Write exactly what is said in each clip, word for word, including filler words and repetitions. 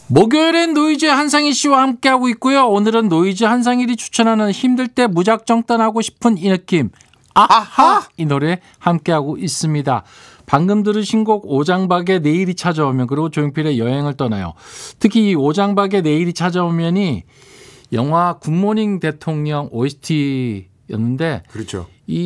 목요일엔 노이즈 한상희 씨와 함께하고 있고요. 오늘은 노이즈 한상일이 추천하는 힘들 때 무작정 떠나고 싶은 이 느낌. 아하! 이 노래 함께하고 있습니다. 방금 들으신 곡 오장박의 내일이 찾아오면, 그리고 조용필의 여행을 떠나요. 특히 이 오장박의 내일이 찾아오면이 영화 굿모닝 대통령 오에스티였는데, 그렇죠.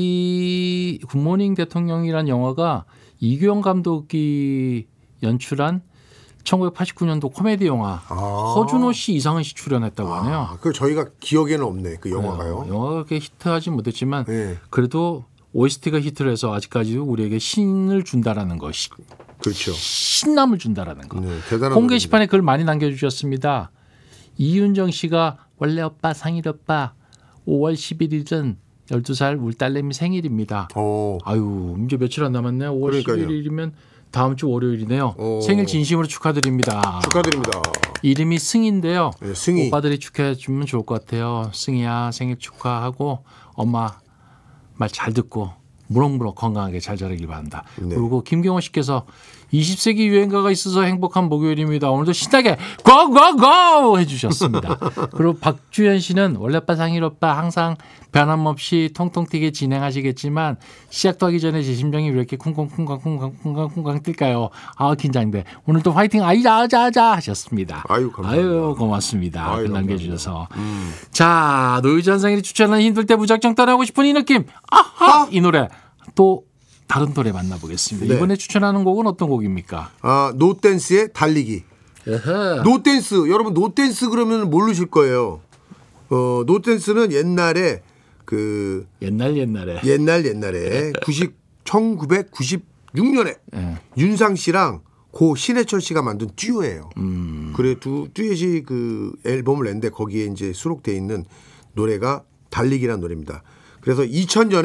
이 굿모닝 대통령이란 영화가 이규영 감독이 연출한 천구백팔십구 년도 코미디 영화. 아. 허준호 씨, 이상은 씨 출연했다고 하네요. 아, 그 저희가 기억에는 없네. 그 영화가요. 네, 영화가 그렇게 히트하지 못했지만 네. 그래도 오에스티가 히트를 해서 아직까지도 우리에게 신을 준다라는 거, 그렇죠. 신남을 준다라는 거. 네, 대단한 홈 게시판에 글 많이 남겨주셨습니다. 이윤정 씨가 원래 오빠 상일 오빠 오월 십일일은 열두 살 우리 딸내미 생일입니다. 오. 아유, 이제 며칠 안 남았네요. 오월 그러니까요. 십일일이면 다음 주 월요일이네요. 오. 생일 진심으로 축하드립니다. 축하드립니다. 이름이 승인데요. 네, 승희. 오빠들이 축하해 주면 좋을 것 같아요. 승희야 생일 축하하고 엄마 말 잘 듣고 무럭무럭 건강하게 잘 자라길 바란다. 네. 그리고 김경호 씨께서 이십 세기 유행가가 있어서 행복한 목요일입니다. 오늘도 신나게 고고고 해주셨습니다. 그리고 박주현 씨는 원래 오빠 상일 오빠 항상 변함없이 통통 튀게 진행하시겠지만 시작도 하기 전에 제 심장이 왜 이렇게 쿵쿵쿵쿵쿵쿵쿵쿵쿵 뛸까요? 아 긴장돼. 오늘도 화이팅 아이자자자 하셨습니다. 아유 감사합니다. 아유 고맙습니다. 아유, 글 남겨주셔서. 음. 자, 노이즈 한상일이 추천하는 힘들 때 무작정 떠나고 싶은 이 느낌. 아하! 이 노래 또 다른 노래 만나보겠습니다. 네. 이번에 추천하는 곡은 어떤 곡입니까? 아, 노댄스의 달리기. 에헤. 노댄스. 여러분 노댄스 그러면 모르실 거예요. 어, 노댄스는 옛날에 그 옛날 옛날에. 옛날 옛날에 구십 천구백구십육 년에 예. 윤상 씨랑 고 신해철 씨가 만든 듀오예요. 음. 그래 두 듀엣이 그 앨범을 냈는데 거기에 이제 수록돼 있는 노래가 달리기라는 노래입니다. 그래서 이천 년에